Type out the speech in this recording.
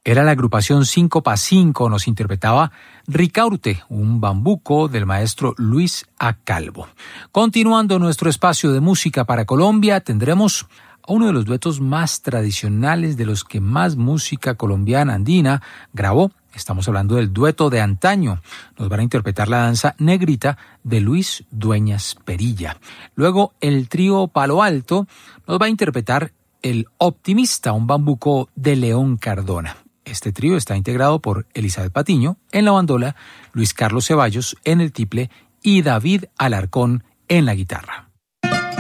Era la agrupación 5x5, nos interpretaba Ricaurte, un bambuco del maestro Luis A. Calvo. Continuando nuestro espacio de música para Colombia, tendremos a uno de los duetos más tradicionales, de los que más música colombiana andina grabó. Estamos hablando del dueto de antaño. Nos van a interpretar la danza Negrita de Luis Dueñas Perilla. Luego el trío Palo Alto nos va a interpretar El Optimista, un bambuco de León Cardona. Este trío está integrado por Elizabeth Patiño en la bandola, Luis Carlos Ceballos en el tiple y David Alarcón en la guitarra.